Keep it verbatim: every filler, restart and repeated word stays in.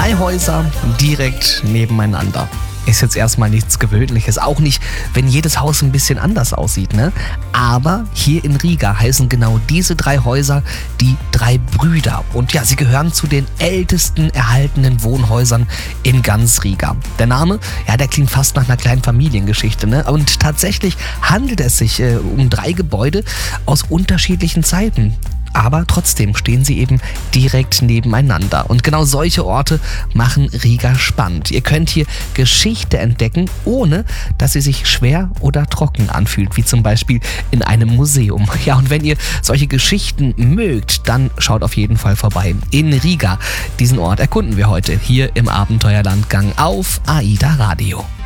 Drei Häuser direkt nebeneinander. Ist jetzt erstmal nichts Gewöhnliches, auch nicht, wenn jedes Haus ein bisschen anders aussieht, ne? Aber hier in Riga heißen genau diese drei Häuser die drei Brüder. Und ja, sie gehören zu den ältesten erhaltenen Wohnhäusern in ganz Riga. Der Name, ja, der klingt fast nach einer kleinen Familiengeschichte, ne? Und tatsächlich handelt es sich äh, um drei Gebäude aus unterschiedlichen Zeiten. Aber trotzdem stehen sie eben direkt nebeneinander. Und genau solche Orte machen Riga spannend. Ihr könnt hier Geschichte entdecken, ohne dass sie sich schwer oder trocken anfühlt, wie zum Beispiel in einem Museum. Ja, und wenn ihr solche Geschichten mögt, dann schaut auf jeden Fall vorbei. In Riga, diesen Ort erkunden wir heute hier im Abenteuerlandgang auf AIDA Radio.